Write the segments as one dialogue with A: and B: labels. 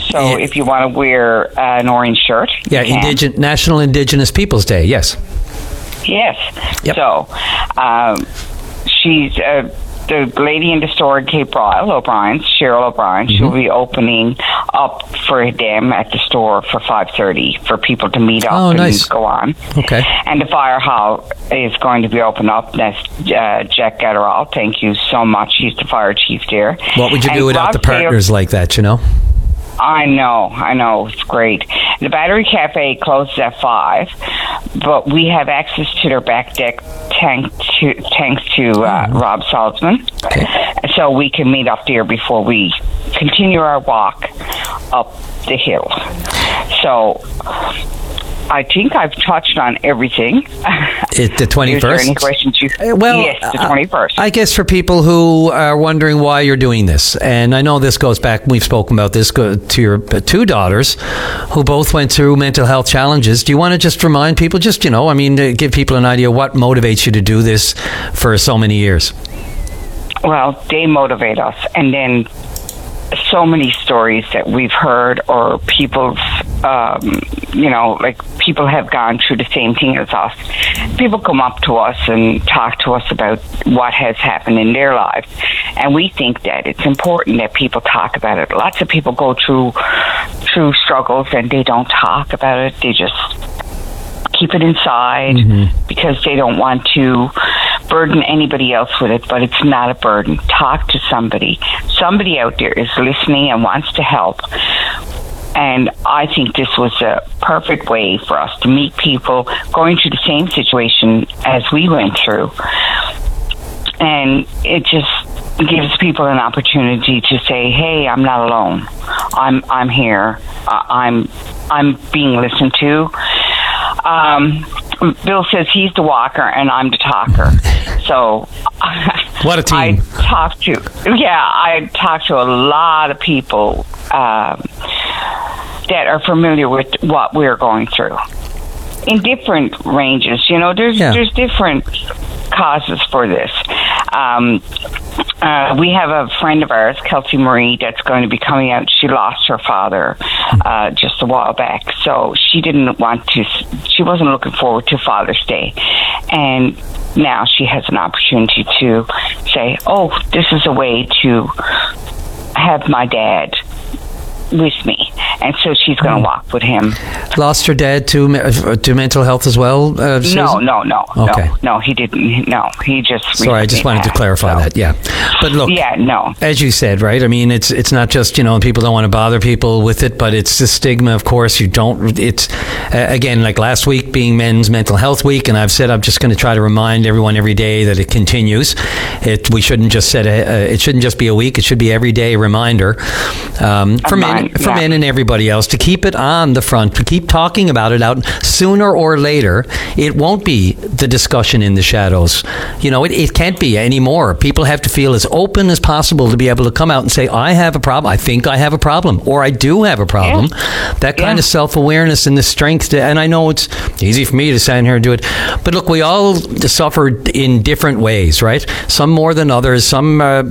A: So if you want to wear an orange shirt,
B: yeah, National Indigenous Peoples Day. Yes.
A: Yes.
B: Yep.
A: So she's the lady in the store at Cape Royal, O'Brien's, Cheryl O'Brien. Mm-hmm. She'll be opening up for them at the store for 5:30 for people to meet up and go on.
B: Okay.
A: And the fire hall is going to be open up. That's Jack Gatteral. Thank you so much. He's the fire chief there.
B: What would you do without the partners like that, you know?
A: I know. It's great. The Battery Cafe closes at 5, but we have access to their back deck thanks to Rob Salzman.
B: Okay.
A: So we can meet up there before we continue our walk up the hill. So I think I've touched on everything.
B: It's the 21st?
A: Is there any questions yes, the 21st.
B: I guess for people who are wondering why you're doing this, and I know this goes back, we've spoken about this, to your 2 daughters who both went through mental health challenges. Do you want to just remind people, to give people an idea what motivates you to do this for so many years?
A: Well, they motivate us. And then so many stories that we've heard, or people's, people have gone through the same thing as us. People come up to us and talk to us about what has happened in their lives. And we think that it's important that people talk about it. Lots of people go through struggles and they don't talk about it. They just keep it inside because they don't want to burden anybody else with it, but it's not a burden. Talk to somebody. Somebody out there is listening and wants to help. And I think this was a perfect way for us to meet people going through the same situation as we went through. And it just gives people an opportunity to say, hey, I'm not alone. I'm here. I'm being listened to. Bill says he's the walker and I'm the talker. So
B: what a team.
A: I talk to a lot of people that are familiar with what we're going through in different ranges. There's different causes for this. We have a friend of ours, Kelsey Marie, that's going to be coming out. She lost her father just a while back, so she wasn't looking forward to Father's Day. And now she has an opportunity to say, oh, this is a way to have my dad with me. And so she's going to walk with him.
B: Lost her dad to mental health as well? Susan?
A: No, he didn't. No, he just...
B: Sorry, I just wanted to clarify that, yeah. But look, as you said, right, I mean, it's not just, people don't want to bother people with it, but it's the stigma, of course. It's, again, like last week being Men's Mental Health Week, and I've said I'm just going to try to remind everyone every day that it continues. We shouldn't just it shouldn't just be a week, it should be every day reminder for men and everybody else to keep it on the front, to keep talking about it out. Sooner or later, it won't be the discussion in the shadows. It can't be anymore. People have to feel as open as possible to be able to come out and say, I have a problem, I think I have a problem, or I do have a problem. Yeah. That kind of self-awareness and the strength and I know it's easy for me to stand here and do it, but look, we all suffer in different ways, right? Some more than others. Some are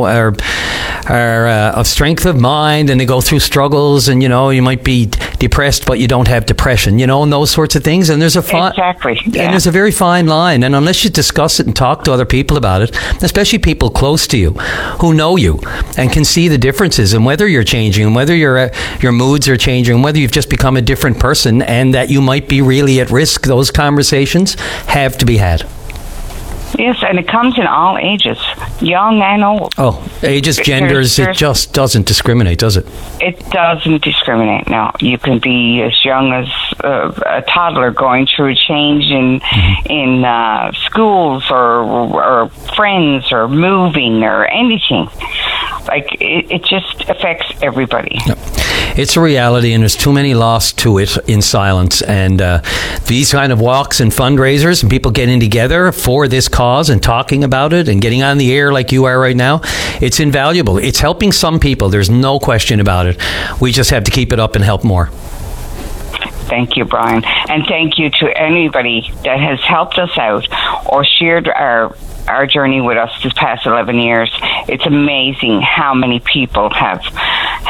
B: of strength of mind and they go through struggles, and you might be depressed but you don't have depression, and those sorts of things. And there's and there's a very fine line, and unless you discuss it and talk to other people about it, especially people close to you who know you and can see the differences and whether you're changing and whether your moods are changing and whether you've just become a different person and that you might be really at risk, those conversations have to be had.
A: Yes, and it comes in all ages, young and old.
B: Oh, ages, genders, it just doesn't discriminate, does it?
A: It doesn't discriminate, no. You can be as young as a toddler going through a change in schools or friends or moving or anything. Like, it just affects everybody. Yep.
B: It's a reality, and there's too many lost to it in silence. And these kind of walks and fundraisers and people getting together for this cause and talking about it and getting on the air like you are right now, it's invaluable. It's helping some people. There's no question about it. We just have to keep it up and help more.
A: Thank you, Brian. And thank you to anybody that has helped us out or shared our journey with us this past 11 years. It's amazing how many people have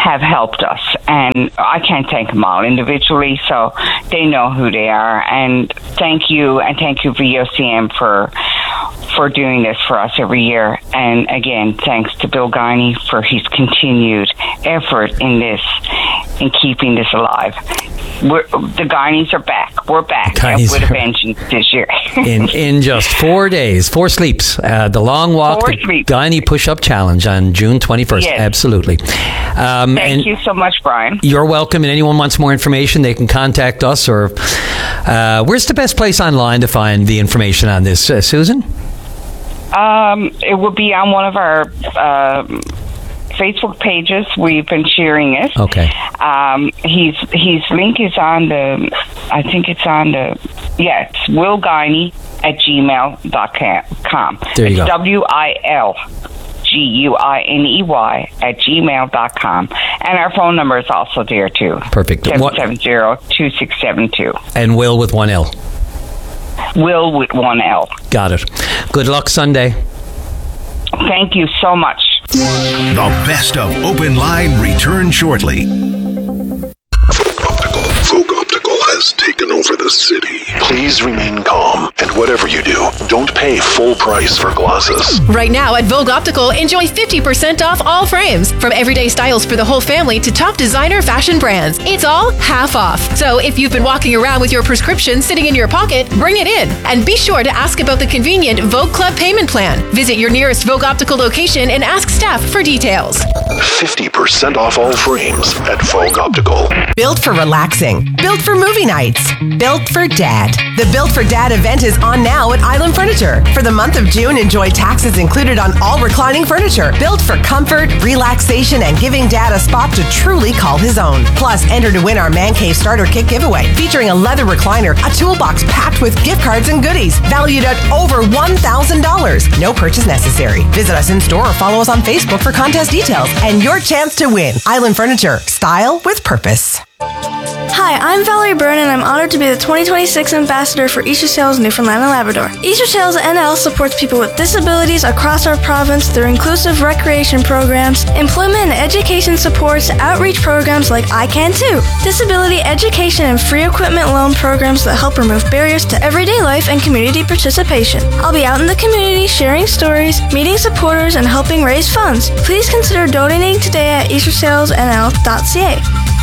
A: have helped us, and I can't thank them all individually, so they know who they are. And thank you VOCM for doing this for us every year. And again, thanks to Bill Guiney for his continued effort in this, in keeping this alive. The Guineys are back. We're back with a vengeance this year.
B: in just 4 days, 4 sleeps. The Long Walk, the Guiney Push-Up Challenge on June 21st. Yes. Absolutely.
A: Thank you so much, Brian.
B: You're welcome. And anyone wants more information, they can contact us. Or where's the best place online to find the information on this, Susan?
A: It will be on one of our Facebook pages. We've been sharing it.
B: Okay.
A: His link is on the, I think it's on the, it's willguiney@gmail.com.
B: There you go.
A: WILGUINEY@gmail.com. And our phone number is also there too.
B: Perfect.
A: 770-2672.
B: And Will with one L.
A: Will with one L.
B: Got it. Good luck Sunday.
A: Thank you so much.
C: The best of Open Line returns shortly.
D: Vogue Optical has taken over the city. Please remain calm, and whatever you do, don't pay full price for glasses.
E: Right now at Vogue Optical, enjoy 50% off all frames. From everyday styles for the whole family to top designer fashion brands. It's all half off. So if you've been walking around with your prescription sitting in your pocket, bring it in. And be sure to ask about the convenient Vogue Club payment plan. Visit your nearest Vogue Optical location and ask staff for details.
D: 50% off all frames at Vogue Optical.
F: Built for relaxing. Built for movie nights. Built for Dad. The Built for Dad event is on now at Island Furniture. For the month of June, enjoy taxes included on all reclining furniture. Built for comfort, relaxation, and giving Dad a spot to truly call his own. Plus, enter to win our Man Cave Starter Kit giveaway, featuring a leather recliner, a toolbox packed with gift cards and goodies, valued at over $1,000. No purchase necessary. Visit us in store or follow us on Facebook for contest details and your chance to win. Island Furniture. Style with purpose.
G: Hi, I'm Valerie Byrne, and I'm honored to be the 2026 Ambassador for Easter Sales Newfoundland and Labrador. Easter Sales NL supports people with disabilities across our province through inclusive recreation programs, employment and education supports, outreach programs like I Can Too, disability education and free equipment loan programs that help remove barriers to everyday life and community participation. I'll be out in the community sharing stories, meeting supporters, and helping raise funds. Please consider donating today at eastersalesnl.ca.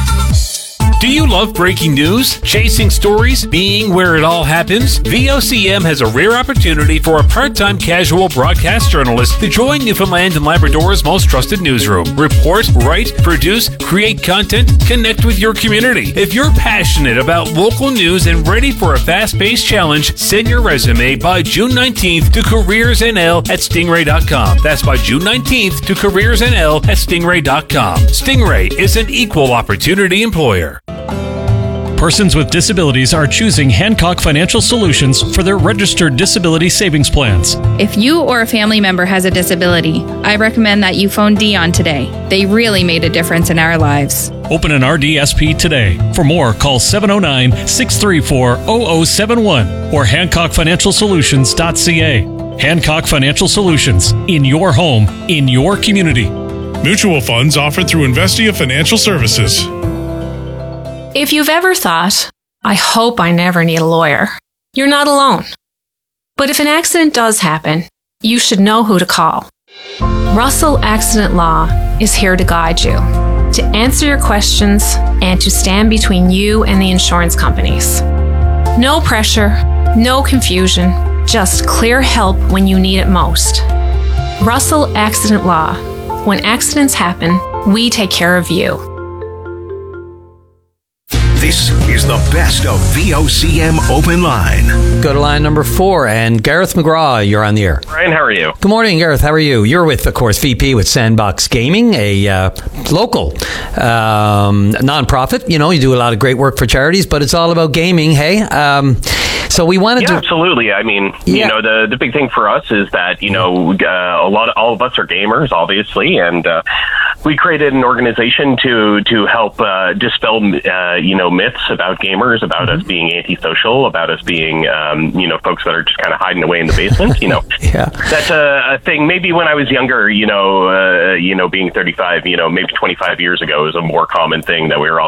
H: Do you love breaking news, chasing stories, being where it all happens? VOCM has a rare opportunity for a part-time casual broadcast journalist to join Newfoundland and Labrador's most trusted newsroom. Report, write, produce, create content, connect with your community. If you're passionate about local news and ready for a fast-paced challenge, send your resume by June 19th to careersnl@stingray.com. That's by June 19th to careersnl@stingray.com. Stingray is an equal opportunity employer.
I: Persons with disabilities are choosing Hancock Financial Solutions for their registered disability savings plans.
J: If you or a family member has a disability, I recommend that you phone Dion today. They really made a difference in our lives.
I: Open an RDSP today. For more, call 709-634-0071 or HancockFinancialSolutions.ca. Hancock Financial Solutions. In your home, in your community.
K: Mutual funds offered through Investia Financial Services.
L: If you've ever thought, I hope I never need a lawyer, you're not alone. But if an accident does happen, you should know who to call. Russell Accident Law is here to guide you, to answer your questions, and to stand between you and the insurance companies. No pressure, no confusion, just clear help when you need it most. Russell Accident Law. When accidents happen, we take care of you.
C: This is the best of VOCM Open Line.
B: Go to line number 4, and Gareth McGraw, you're on the air.
M: Brian, how are you?
B: Good morning, Gareth. How are you? You're with, of course, VP with Sandbox Gaming, a local nonprofit. You know, you do a lot of great work for charities, but it's all about gaming, hey? So we wanted to...
M: absolutely. I mean, you know, the big thing for us is that, you know, all of us are gamers, obviously, and we created an organization to help dispel, you know, myths about gamers, about us being antisocial, about us being, you know, folks that are just kind of hiding away in the basement, you know. That's a thing. Maybe when I was younger, you know, being 35, you know, maybe 25 years ago is a more common thing that we were all